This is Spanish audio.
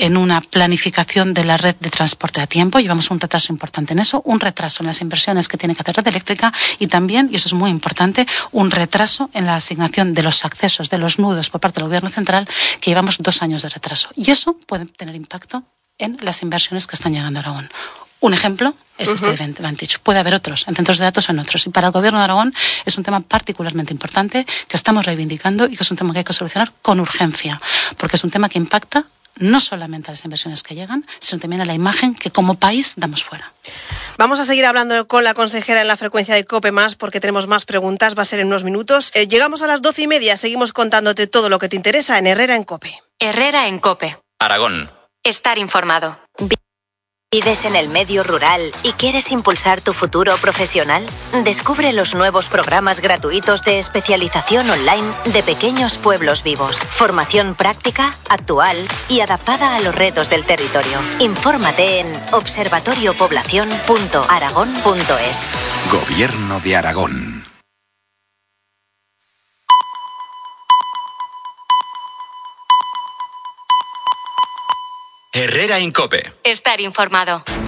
en una planificación de la red de transporte a tiempo. Llevamos un retraso importante en eso, un retraso en las inversiones que tiene que hacer Red Eléctrica y también, y eso es muy importante, un retraso en la asignación de los accesos, de los nudos por parte del Gobierno central, que llevamos 2 años de retraso. Y eso puede tener impacto en las inversiones que están llegando a Aragón. Un ejemplo es este Vantage. Puede haber otros, en centros de datos o en otros. Y para el Gobierno de Aragón es un tema particularmente importante que estamos reivindicando y que es un tema que hay que solucionar con urgencia, porque es un tema que impacta no solamente a las inversiones que llegan, sino también a la imagen que como país damos fuera. Vamos a seguir hablando con la consejera en la frecuencia de COPE+, porque tenemos más preguntas, va a ser en unos minutos. Llegamos a las 12:30, seguimos contándote todo lo que te interesa en Herrera en COPE. Herrera en COPE. Aragón. Estar informado. ¿Vives en el medio rural y quieres impulsar tu futuro profesional? Descubre los nuevos programas gratuitos de especialización online de Pequeños Pueblos Vivos. Formación práctica, actual y adaptada a los retos del territorio. Infórmate en observatoriopoblacion.aragón.es. Gobierno de Aragón. Herrera en COPE. Estar informado.